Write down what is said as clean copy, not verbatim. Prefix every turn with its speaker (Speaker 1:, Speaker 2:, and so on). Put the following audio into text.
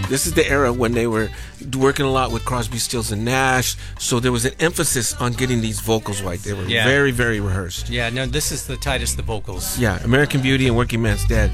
Speaker 1: This is the era when they were working a lot with Crosby, Stills, and Nash. So there was an emphasis on getting these vocals right. They were very, very rehearsed.
Speaker 2: Yeah, no, this is the tightest the vocals.
Speaker 1: Yeah, American Beauty and Working Man's Dead.